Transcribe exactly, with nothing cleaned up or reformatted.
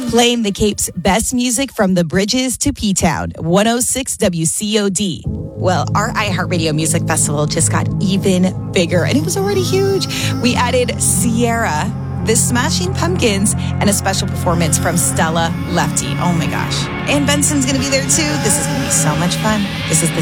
Playing the Cape's best music from the bridges to P-Town, one oh six W C O D. Well, our iHeartRadio Music Festival just got even bigger, and it was already huge. We added Sierra, the Smashing Pumpkins, and a special performance from Stella Lefty. Oh my gosh. And Benson's going to be there too. This is going to be so much fun. This is the